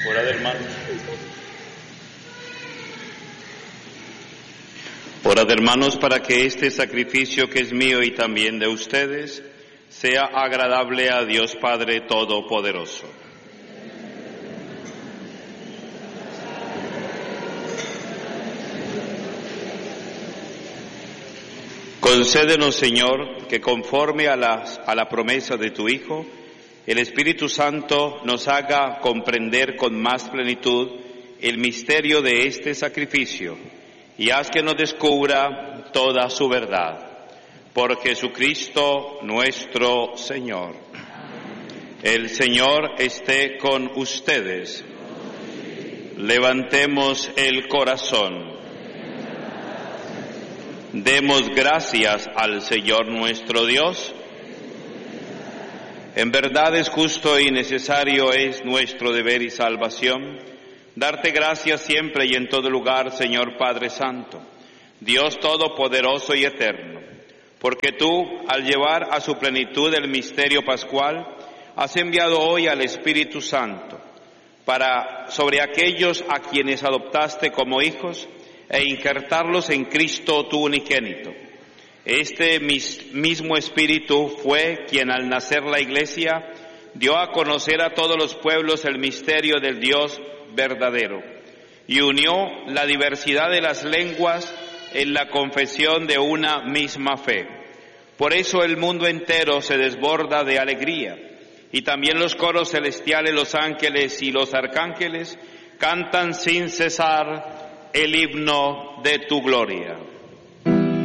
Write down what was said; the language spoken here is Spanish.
Orad, hermanos. Orad, hermanos, para que este sacrificio que es mío y también de ustedes sea agradable a Dios Padre Todopoderoso. Concédenos, Señor, que conforme a la promesa de tu Hijo, el Espíritu Santo nos haga comprender con más plenitud el misterio de este sacrificio y haz que nos descubra toda su verdad. Por Jesucristo nuestro Señor. El Señor esté con ustedes. Levantemos el corazón. Demos gracias al Señor nuestro Dios. En verdad es justo y necesario, es nuestro deber y salvación, darte gracias siempre y en todo lugar, Señor Padre Santo, Dios Todopoderoso y Eterno, porque tú, al llevar a su plenitud el misterio pascual, has enviado hoy al Espíritu Santo, sobre aquellos a quienes adoptaste como hijos, e injertarlos en Cristo tu unigénito. Este mismo Espíritu fue quien al nacer la Iglesia dio a conocer a todos los pueblos el misterio del Dios verdadero y unió la diversidad de las lenguas en la confesión de una misma fe. Por eso el mundo entero se desborda de alegría y también los coros celestiales, los ángeles y los arcángeles cantan sin cesar el himno de tu gloria.